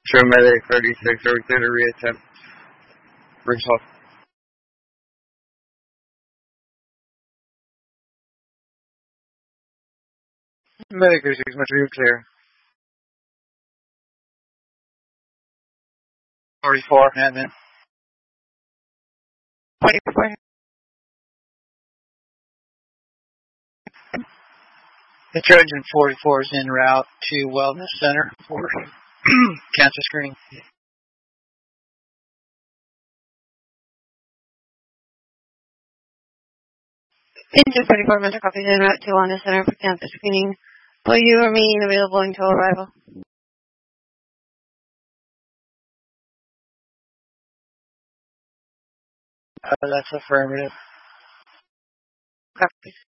Show medic 36, are we clear to reattempt? Briggs Hall. Medic 36, much view clear. 44, hand in. 44. The Trojan 44 is en route to Wellness Center for cancer screening. Engine 44, Mr. Copies en route to Wellness Center for cancer screening. Will you remain available until arrival? That's affirmative. Copies.